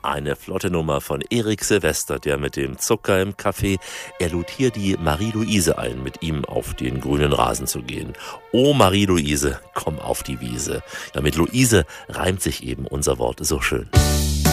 Eine flotte Nummer von Erik Silvester, der mit dem Zucker im Kaffee. Er lud hier die Marie-Louise ein, mit ihm auf den grünen Rasen zu gehen. Oh Marie-Louise, komm auf die Wiese. Ja, mit Luise reimt sich eben unser Wort so schön.